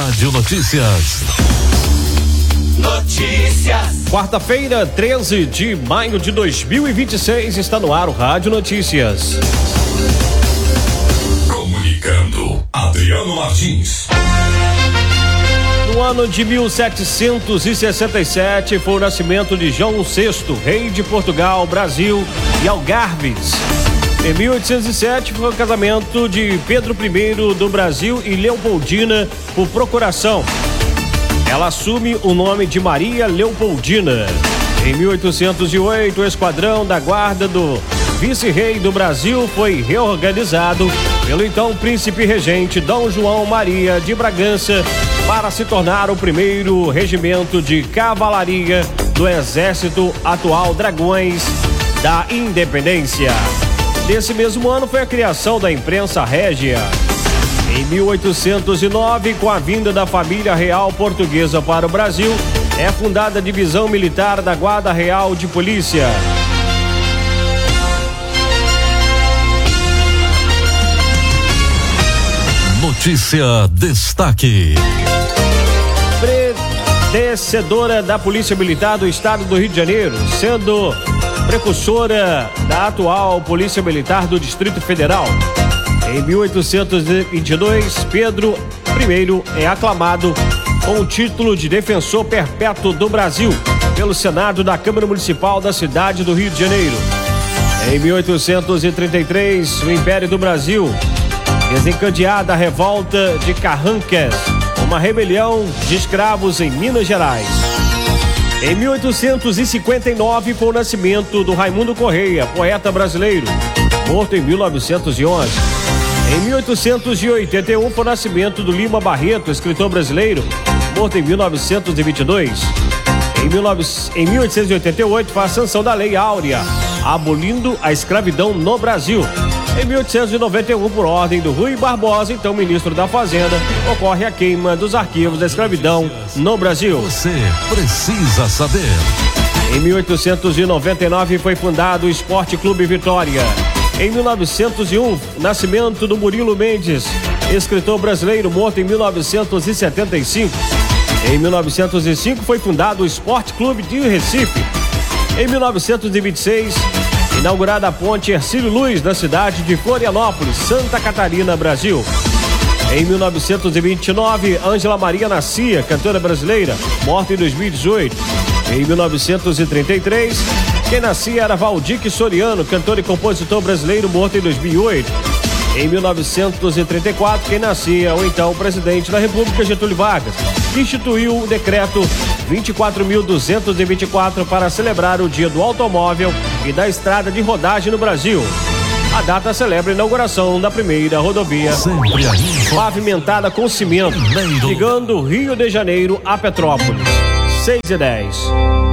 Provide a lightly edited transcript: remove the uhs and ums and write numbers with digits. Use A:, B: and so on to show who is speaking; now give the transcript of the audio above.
A: Rádio Notícias.
B: Quarta-feira, 13 de maio de 2026, está no ar o Rádio Notícias.
A: Comunicando, Adriano Martins.
B: No ano de 1767 foi o nascimento de João VI, rei de Portugal, Brasil e Algarves. Em 1807 foi o casamento de Pedro I do Brasil e Leopoldina por procuração. Ela assume o nome de Maria Leopoldina. Em 1808, o esquadrão da guarda do vice-rei do Brasil foi reorganizado pelo então príncipe regente Dom João Maria de Bragança para se tornar o primeiro regimento de cavalaria do Exército atual Dragões da Independência. Nesse mesmo ano foi a criação da imprensa régia. Em 1809, com a vinda da família real portuguesa para o Brasil, é fundada a divisão militar da Guarda Real de Polícia.
A: Notícia Destaque.
B: Predecessora da Polícia Militar do Estado do Rio de Janeiro, sendo precursora da atual Polícia Militar do Distrito Federal. Em 1822, Pedro I é aclamado com o título de Defensor Perpétuo do Brasil pelo Senado da Câmara Municipal da cidade do Rio de Janeiro. Em 1833, o Império do Brasil desencadeada a revolta de Carrancas, uma rebelião de escravos em Minas Gerais. Em 1859 foi o nascimento do Raimundo Correia, poeta brasileiro, morto em 1911. Em 1881 foi o nascimento do Lima Barreto, escritor brasileiro, morto em 1922. Em 1888 foi a sanção da Lei Áurea, abolindo a escravidão no Brasil. Em 1891, por ordem do Rui Barbosa, então ministro da Fazenda, ocorre a queima dos arquivos da escravidão no Brasil.
A: Você precisa saber.
B: Em 1899 foi fundado o Esporte Clube Vitória. Em 1901, nascimento do Murilo Mendes, escritor brasileiro, morto em 1975. Em 1905 foi fundado o Esporte Clube de Recife. Em 1926, inaugurada a ponte Hercílio Luz na cidade de Florianópolis, Santa Catarina, Brasil. Em 1929, Ângela Maria Nascia, cantora brasileira, morta em 2018. Em 1933, quem nascia era Valdir Soriano, cantor e compositor brasileiro, morto em 2008. Em 1934, quem nascia o então presidente da República, Getúlio Vargas, que instituiu o decreto 24.224 para celebrar o Dia do Automóvel e da Estrada de Rodagem no Brasil. A data celebra a inauguração da primeira rodovia pavimentada com cimento, ligando Rio de Janeiro a Petrópolis. 6:10.